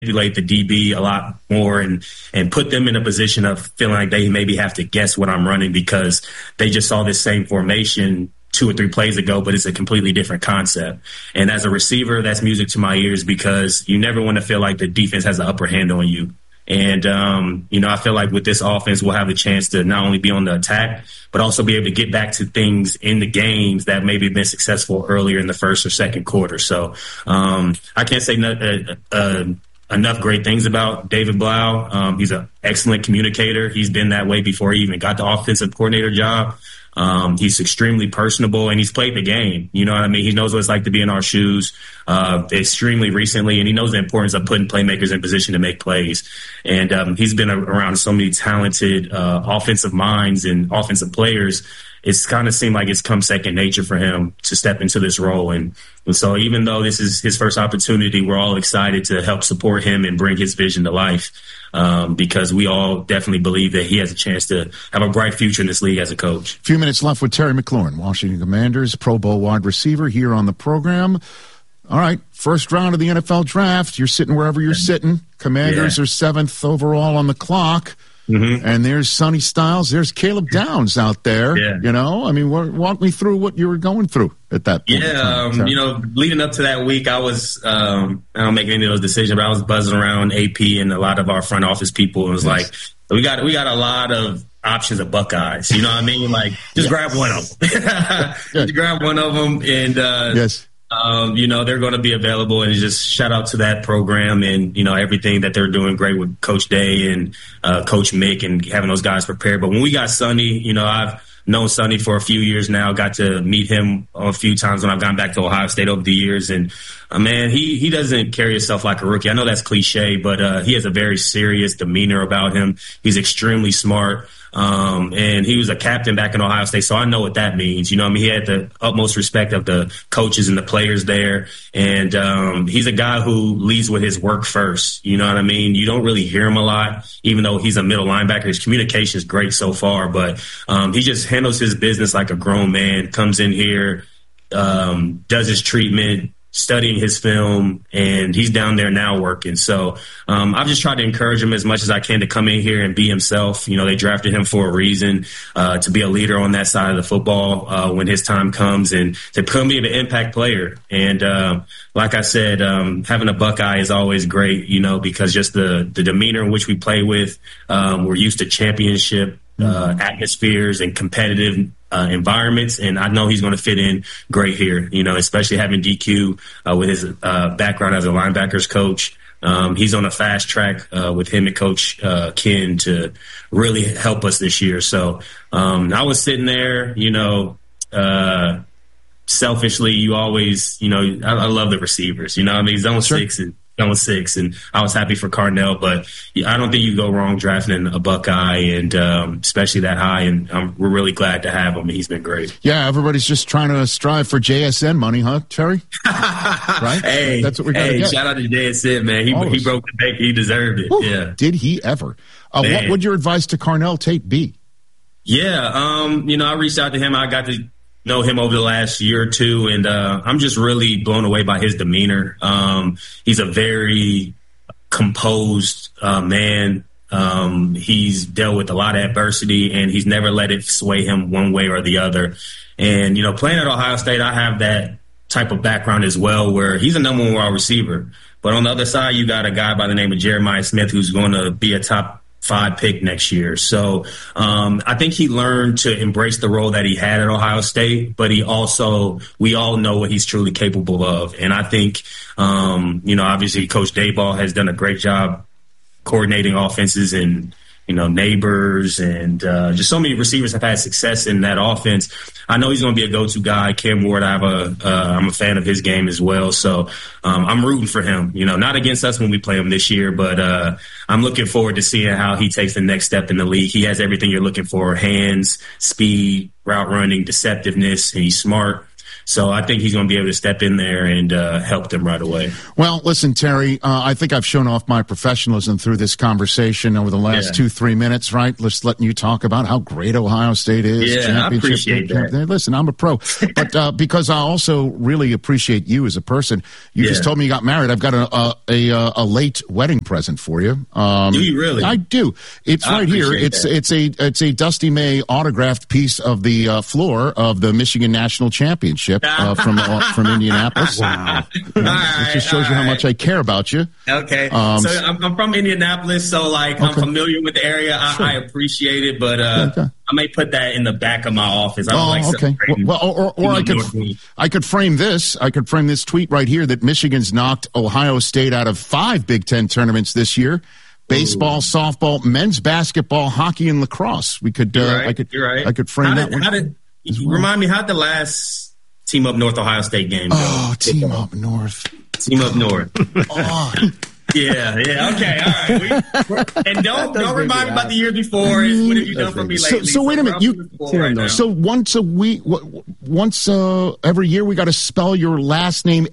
manipulate the DB a lot more and put them in a position of feeling like they maybe have to guess what I'm running because they just saw this same formation 2 or 3 plays ago, but it's a completely different concept. And as a receiver, that's music to my ears because you never want to feel like the defense has the upper hand on you. And, I feel like with this offense, we'll have a chance to not only be on the attack, but also be able to get back to things in the games that maybe have been successful earlier in the first or second quarter. So I can't say enough great things about David Blau. He's an excellent communicator. He's been that way before he even got the offensive coordinator job. He's extremely personable and he's played the game. You know what I mean? He knows what it's like to be in our shoes extremely recently, and he knows the importance of putting playmakers in position to make plays. And he's been around so many talented offensive minds and offensive players. It's kind of seemed like it's come second nature for him to step into this role. And so even though this is his first opportunity, we're all excited to help support him and bring his vision to life because we all definitely believe that he has a chance to have a bright future in this league as a coach. A few minutes left with Terry McLaurin, Washington Commanders, Pro Bowl wide receiver here on the program. All right, first round of the NFL draft. You're sitting wherever you're sitting. Commanders are 7th overall on the clock. Mm-hmm. And there's Sonny Styles. There's Caleb Downs out there. Yeah. You know, I mean, walk me through what you were going through at that point. Yeah, leading up to that week, I was I don't make any of those decisions, but I was buzzing around AP and a lot of our front office people. It was like, we got a lot of options of Buckeyes. You know what I mean? Like, just grab one of them. Just grab one of them, and they're going to be available, and just shout out to that program and, everything that they're doing great with Coach Day and Coach Mick and having those guys prepared. But when we got Sonny, I've known Sonny for a few years now, got to meet him a few times when I've gone back to Ohio State over the years. And, man, he doesn't carry himself like a rookie. I know that's cliche, but he has a very serious demeanor about him. He's extremely smart. And he was a captain back in Ohio State, so I know what that means. He had the utmost respect of the coaches and the players there. And he's a guy who leads with his work first. You know what I mean? You don't really hear him a lot, even though he's a middle linebacker. His communication is great so far, but he just handles his business like a grown man, comes in here, does his treatment, studying his film, and he's down there now working. So I've just tried to encourage him as much as I can to come in here and be himself. They drafted him for a reason, to be a leader on that side of the football when his time comes, and to become an impact player. And like I said, having a Buckeye is always great, because just the demeanor in which we play with, we're used to championship atmospheres and competitive environments, and I know he's going to fit in great here, especially having DQ with his background as a linebackers coach. He's on a fast track with him and Coach Ken to really help us this year. So I was sitting there, selfishly, you always, I love the receivers. Zone 6, and I was happy for Carnell, but I don't think you go wrong drafting a Buckeye, and especially that high, and we're really glad to have him. He's been great. Yeah, everybody's just trying to strive for JSN money, huh, Terry? Right? Hey, that's what we got to get. Shout out to JSN, man. He broke the bank. He deserved it. Whew, yeah. Did he ever? What would your advice to Carnell Tate be? Yeah, I reached out to him. I got to know him over the last year or two, and I'm just really blown away by his demeanor. He's a very composed man. He's dealt with a lot of adversity, and he's never let it sway him one way or the other. And, playing at Ohio State, I have that type of background as well, where he's a number 1 wide receiver. But on the other side, you got a guy by the name of Jeremiah Smith who's going to be a top 5 pick next year. So I think he learned to embrace the role that he had at Ohio State, but we all know what he's truly capable of. And I think, obviously Coach Daboll has done a great job coordinating offenses and, Neighbors and just so many receivers have had success in that offense. I know he's going to be a go-to guy. Cam Ward, I'm a fan of his game as well. So I'm rooting for him, not against us when we play him this year, but I'm looking forward to seeing how he takes the next step in the league. He has everything you're looking for: hands, speed, route running, deceptiveness, and he's smart. So I think he's going to be able to step in there and help them right away. Well, listen, Terry, I think I've shown off my professionalism through this conversation over the last 2-3 minutes, right? Just letting you talk about how great Ohio State is. Yeah, I appreciate that. Listen, I'm a pro. But because I also really appreciate you as a person, you just told me you got married. I've got a late wedding present for you. Do you really? I do. It's right here. It's a Dusty May autographed piece of the floor of the Michigan National Championship from Indianapolis. Wow. It just shows you how much I care about you. Okay. So I'm from Indianapolis, so I'm familiar with the area. Sure. I appreciate it, but I may put that in the back of my office. Okay. Well, or I could frame this. I could frame this tweet right here that Michigan's knocked Ohio State out of 5 Big Ten tournaments this year. Baseball, softball, men's basketball, hockey, and lacrosse. We could. I could frame that one. Remind me, how'd the last Team Up North Ohio State game go? Oh, Team Up North. Team Up North. Yeah, okay, all right. And don't remind me about the year before. What have you done for me lately? So wait a minute. So once a week, once every year, we got to spell your last name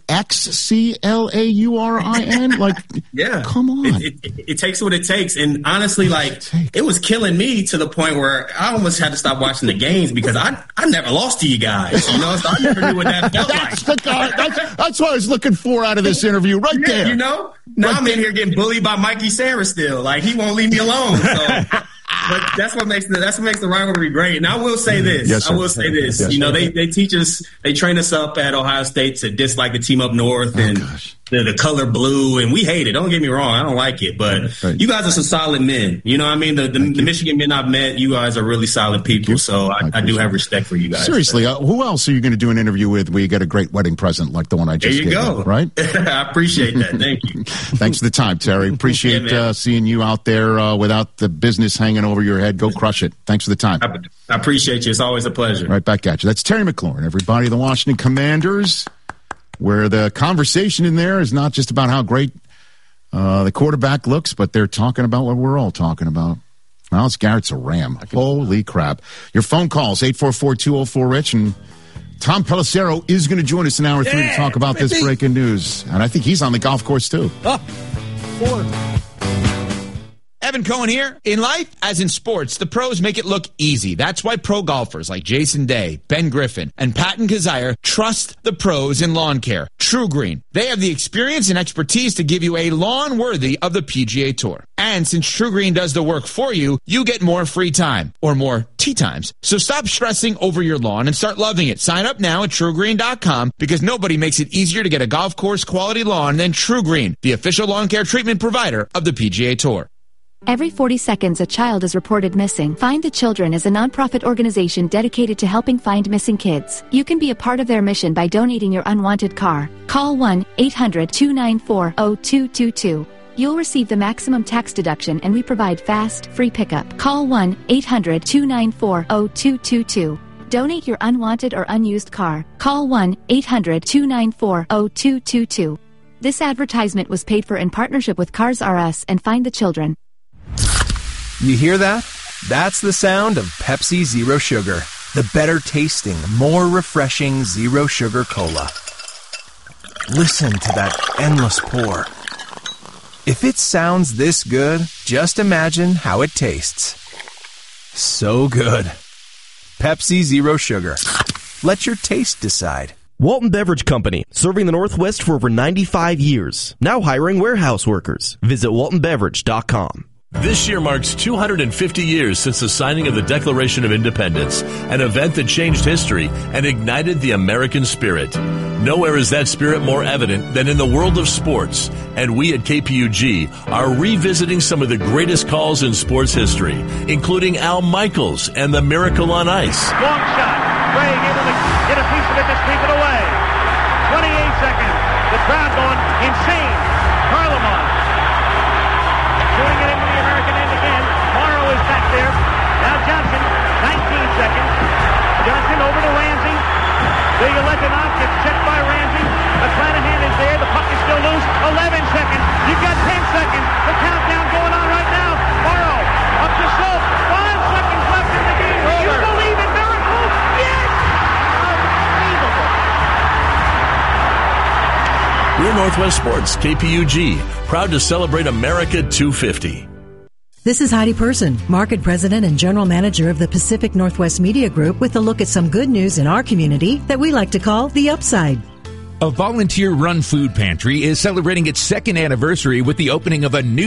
XCLAURIN. Yeah, come on. It takes what it takes, and honestly, it was killing me to the point where I almost had to stop watching the games because I never lost to you guys. So I never knew what that felt like. That's what I was looking for out of this interview, right there. Now I'm in here getting bullied by Mikey Sarah still. He won't leave me alone. So, but that's what makes the rivalry great. And I will say this. Yes, they teach us, they train us up at Ohio State to dislike the Team Up North and the color blue, and we hate it. Don't get me wrong, I don't like it, but you guys are some solid men. You know what I mean? The Michigan men I've met, you guys are really solid people. So I do have respect for you guys. Seriously, who else are you going to do an interview with where you get a great wedding present like the one I just gave? There you go. Right? I appreciate that. Thank you. Thanks for the time, Terry. Appreciate seeing you out there without the business hanging over your head. Go crush it. Thanks for the time. I appreciate you. It's always a pleasure. Right back at you. That's Terry McLaurin, everybody. The Washington Commanders, where the conversation in there is not just about how great the quarterback looks, but they're talking about what we're all talking about. Myles Garrett's a Ram. Holy crap. Your phone calls, 844-204-RICH, and Tom Pelissero is going to join us in hour 3 to talk about this breaking news. And I think he's on the golf course, too. Evan Cohen here. In life, as in sports, the pros make it look easy. That's why pro golfers like Jason Day, Ben Griffin, and Patton Kazire trust the pros in lawn care. True Green. They have the experience and expertise to give you a lawn worthy of the PGA Tour. And since True Green does the work for you, you get more free time, or more tee times. So stop stressing over your lawn and start loving it. Sign up now at TrueGreen.com because nobody makes it easier to get a golf course quality lawn than True Green, the official lawn care treatment provider of the PGA Tour. Every 40 seconds, a child is reported missing. Find the Children is a nonprofit organization dedicated to helping find missing kids. You can be a part of their mission by donating your unwanted car. Call 1-800-294-0222. You'll receive the maximum tax deduction, and we provide fast, free pickup. Call 1-800-294-0222. Donate your unwanted or unused car. Call 1-800-294-0222. This advertisement was paid for in partnership with Cars R Us and Find the Children. You hear that? That's the sound of Pepsi Zero Sugar. The better tasting, more refreshing Zero Sugar Cola. Listen to that endless pour. If it sounds this good, just imagine how it tastes. So good. Pepsi Zero Sugar. Let your taste decide. Walton Beverage Company, serving the Northwest for over 95 years. Now hiring warehouse workers. Visit waltonbeverage.com. This year marks 250 years since the signing of the Declaration of Independence, an event that changed history and ignited the American spirit. Nowhere is that spirit more evident than in the world of sports, and we at KPUG are revisiting some of the greatest calls in sports history, including Al Michaels and the Miracle on Ice. Long shot. Craig able to get a piece of it to sweep it away. 28 seconds. The crowd going insane. Carlemont shooting it into the American end again. Morrow is back there. Now Johnson, 19 seconds. Johnson over to Ramsey. The Letanov gets checked by Ramsey. McClanahan is there. The puck is still loose. 11 seconds. You've got 10 seconds. The countdown going on right now. Morrow up the slope. 5 seconds left in the game. Do you believe in miracles? Yes! Unbelievable. Your Northwest Sports, KPUG, proud to celebrate America 250. This is Heidi Person, Market President and General Manager of the Pacific Northwest Media Group, with a look at some good news in our community that we like to call the upside. A volunteer-run food pantry is celebrating its second anniversary with the opening of a new